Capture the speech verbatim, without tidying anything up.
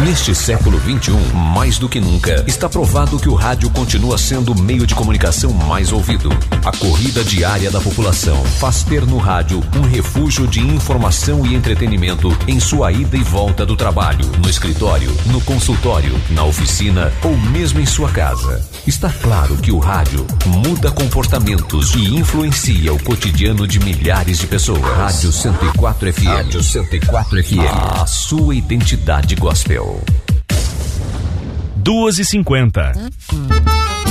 Neste século vinte e um, mais do que nunca, está provado que o rádio continua sendo o meio de comunicação mais ouvido. A corrida diária da população faz ter no rádio um refúgio de informação e entretenimento em sua ida e volta do trabalho, no escritório, no consultório, na oficina ou mesmo em sua casa. Está claro que o rádio muda comportamentos e influencia o cotidiano de milhares de pessoas. Rádio cento e quatro F M. Rádio cento e quatro F M. A sua identidade gospel. duas e cinquenta.